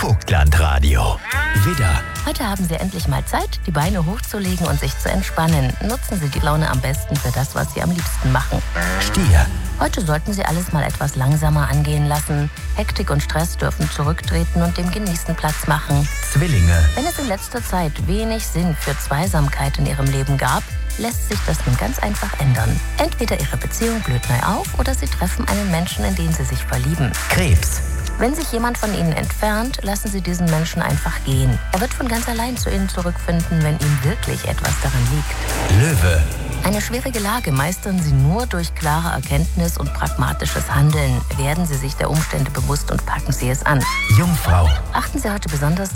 Vogtlandradio. Widder. Heute haben Sie endlich mal Zeit, die Beine hochzulegen und sich zu entspannen. Nutzen Sie die Laune am besten für das, was Sie am liebsten machen. Stier. Heute sollten Sie alles mal etwas langsamer angehen lassen. Hektik und Stress dürfen zurücktreten und dem Genießen Platz machen. Zwillinge. Wenn es in letzter Zeit wenig Sinn für Zweisamkeit in Ihrem Leben gab, lässt sich das nun ganz einfach ändern. Entweder Ihre Beziehung blüht neu auf oder Sie treffen einen Menschen, in den Sie sich verlieben. Krebs. Wenn sich jemand von Ihnen entfernt, lassen Sie diesen Menschen einfach gehen. Er wird von ganz allein zu Ihnen zurückfinden, wenn ihm wirklich etwas daran liegt. Löwe. Eine schwierige Lage meistern Sie nur durch klare Erkenntnis und pragmatisches Handeln. Werden Sie sich der Umstände bewusst und packen Sie es an. Jungfrau. Achten Sie heute besonders